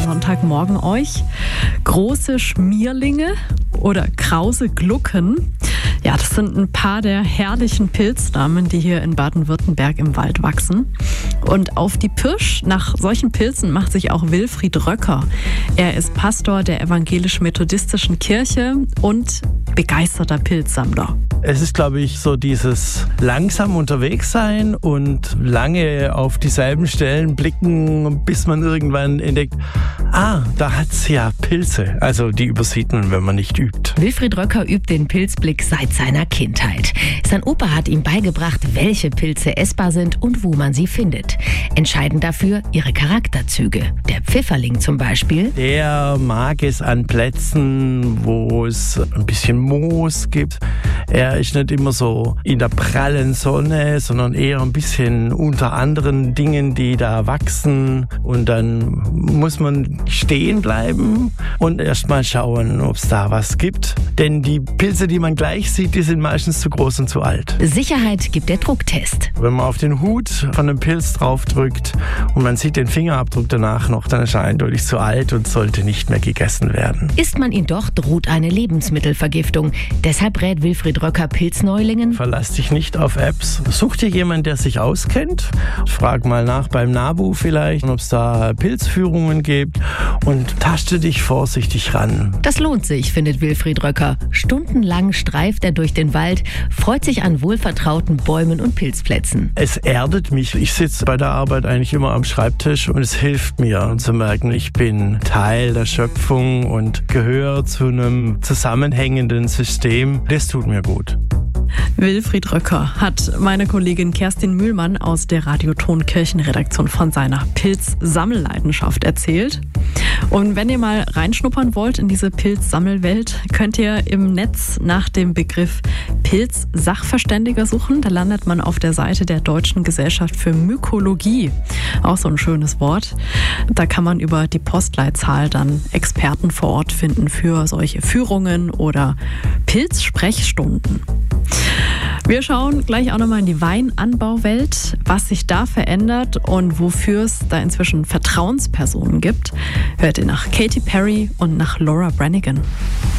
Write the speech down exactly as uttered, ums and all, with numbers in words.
Sonntagmorgen euch. Große Schmierlinge oder krause Glucken. Ja, das sind ein paar der herrlichen Pilznamen, die hier in Baden-Württemberg im Wald wachsen. Und auf die Pirsch nach solchen Pilzen macht sich auch Wilfried Röcker. Er ist Pastor der evangelisch-methodistischen Kirche und begeisterter Pilzsammler. Es ist, glaube ich, so dieses langsam unterwegs sein und lange auf dieselben Stellen blicken, bis man irgendwann entdeckt, ah, da hat's ja Pilze. Also die übersieht man, wenn man nicht übt. Wilfried Röcker übt den Pilzblick seit seiner Kindheit. Sein Opa hat ihm beigebracht, welche Pilze essbar sind und wo man sie findet. Entscheidend dafür ihre Charakterzüge. Der Pfifferling zum Beispiel. Der mag es an Plätzen, wo es ein bisschen Moos gibt. Er ist nicht immer so in der prallen Sonne, sondern eher ein bisschen unter anderen Dingen, die da wachsen. Und dann muss man stehen bleiben und erst mal schauen, ob es da was gibt. Denn die Pilze, die man gleich sieht, die sind meistens zu groß und zu alt. Sicherheit gibt der Drucktest. Wenn man auf den Hut von einem Pilz draufdrückt und man sieht den Fingerabdruck danach noch, dann ist er eindeutig zu alt und sollte nicht mehr gegessen werden. Isst man ihn doch, droht eine Lebensmittelvergiftung. Deshalb rät Wilfried Röcker Pilzneulingen: Verlass dich nicht auf Apps. Such dir jemanden, der sich auskennt. Frag mal nach beim NABU vielleicht, ob es da Pilzführungen gibt und taste dich vorsichtig ran. Das lohnt sich, findet Wilfried Röcker. Stundenlang streift er durch den Wald, freut sich an wohlvertrauten Bäumen und Pilzplätzen. Es erdet mich. Ich sitze bei der Arbeit eigentlich immer am Schreibtisch und es hilft mir zu merken, ich bin Teil der Schöpfung und gehöre zu einem zusammenhängenden System. Das tut mir gut. Wilfried Röcker hat meine Kollegin Kerstin Mühlmann aus der Radioton-Kirchenredaktion von seiner Pilzsammelleidenschaft erzählt. Und wenn ihr mal reinschnuppern wollt in diese Pilzsammelwelt, könnt ihr im Netz nach dem Begriff Pilzsachverständiger suchen. Da landet man auf der Seite der Deutschen Gesellschaft für Mykologie. Auch so ein schönes Wort. Da kann man über die Postleitzahl dann Experten vor Ort finden für solche Führungen oder Pilzsprechstunden. Wir schauen gleich auch nochmal in die Weinanbauwelt, was sich da verändert und wofür es da inzwischen Vertrauenspersonen gibt. Hört ihr nach Katy Perry und nach Laura Branigan.